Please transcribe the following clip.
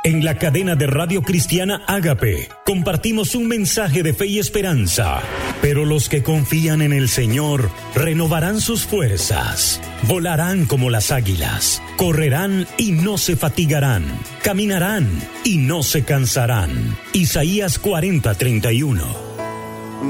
En la cadena de Radio Cristiana Ágape compartimos un mensaje de fe y esperanza. Pero los que confían en el Señor renovarán sus fuerzas, volarán como las águilas, correrán y no se fatigarán, caminarán y no se cansarán. Isaías 40:31.